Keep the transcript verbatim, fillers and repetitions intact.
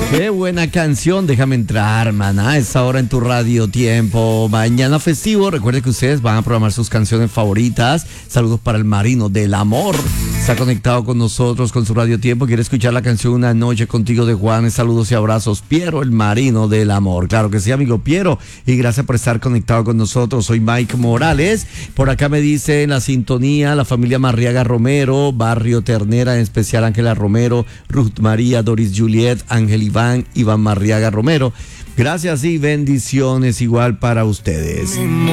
Qué buena canción, déjame entrar, maná, es ahora en tu radio tiempo. Mañana festivo, recuerde que ustedes van a programar sus canciones favoritas. Saludos para el Marino del Amor. Está conectado con nosotros con su radio tiempo. Quiere escuchar la canción Una Noche Contigo de Juanes. Saludos y abrazos. Piero, el Marino del Amor. Claro que sí, amigo Piero. Y gracias por estar conectado con nosotros. Soy Mike Morales. Por acá me dice en la sintonía la familia Marriaga Romero, Barrio Ternera, en especial Ángela Romero, Ruth María, Doris Juliet, Ángel Iván, Iván Marriaga Romero. Gracias y bendiciones igual para ustedes.